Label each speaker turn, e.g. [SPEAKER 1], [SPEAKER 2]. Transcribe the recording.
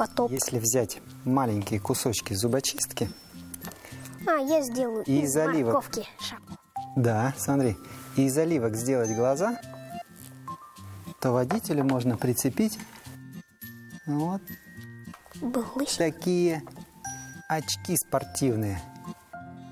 [SPEAKER 1] потоп.
[SPEAKER 2] Если взять маленькие кусочки зубочистки
[SPEAKER 1] Я сделаю
[SPEAKER 2] и
[SPEAKER 1] из
[SPEAKER 2] из оливок.
[SPEAKER 1] морковки шапку.
[SPEAKER 2] Да, смотри, и из оливок сделать глаза, то водителю можно прицепить вот
[SPEAKER 1] Был лысый.
[SPEAKER 2] такие очки спортивные.